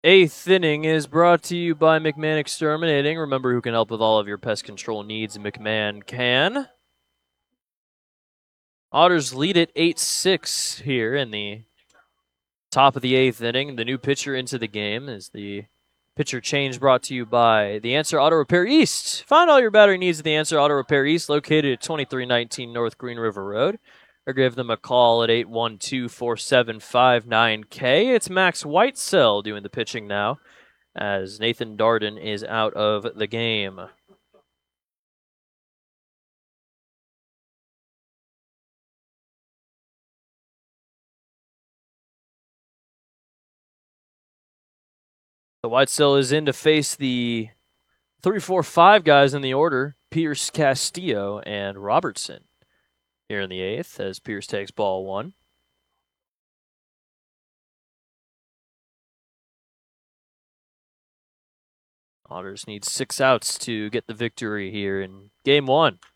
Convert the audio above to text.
Eighth inning is brought to you by McMahon Exterminating. Remember who can help with all of your pest control needs. McMahon can. Otters lead it 8-6 here in the top of the eighth inning. The new pitcher into the game is the pitcher change brought to you by The Answer Auto Repair East. Find all your battery needs at The Answer Auto Repair East, located at 2319 North Green River Road. Or give them a call at 812-4759K. It's Max Whitesell doing the pitching now, as Nathan Darden is out of the game. The Whitesell is in to face the 3-4-5 guys in the order, Pierce, Castillo, and Robertson. Here in the eighth, as Pierce takes ball one. Otters need 6 outs to get the victory here in game one.